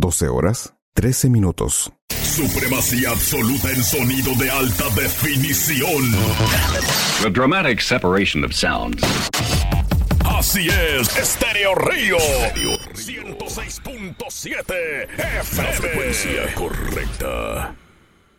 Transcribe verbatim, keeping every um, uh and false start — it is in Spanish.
doce horas, trece minutos. Supremacía absoluta en sonido de alta definición. The dramatic separation of sounds. Así es, Estéreo Río. ciento seis punto siete F M. La frecuencia correcta.